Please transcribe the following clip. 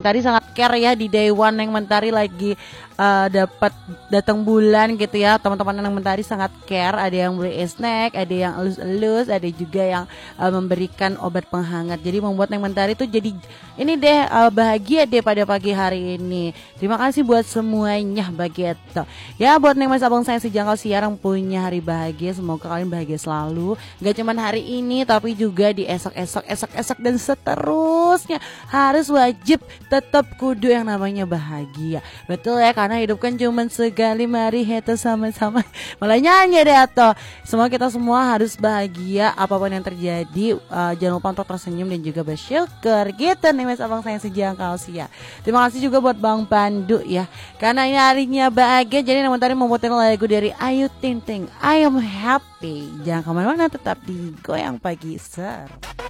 Mentari sangat care ya di day one Neng Mentari lagi dapat datang bulan gitu ya. Teman-teman Neng Mentari sangat care. Ada yang beli snack, ada yang elus-elus, ada juga yang memberikan obat penghangat. Jadi membuat Neng Mentari tuh jadi ini deh bahagia deh pada pagi hari ini. Terima kasih buat semuanya begitu. Ya buat Neng Mas Abang saya sejangkau siar yang punya hari bahagia. Semoga kalian bahagia selalu. Gak cuman hari ini tapi juga di esok dan seterusnya. Harus wajib tetap kudu yang namanya bahagia. Betul ya, karena hidup kan cuma sekali, mari kita sama-sama malah nyanyi deh atau semua kita semua harus bahagia apapun yang terjadi. Jangan lupa untuk tersenyum dan juga bersyukur gitu nih Mas Abang sayang sejangkau sia. Terima kasih juga buat Bang Pandu ya, karena ini harinya bahagia. Jadi Neng Mentari membuatkan lagu dari Ayu Ting Ting, I Am Happy. Jangan kemana-mana, tetap di Goyang Pagi Ser.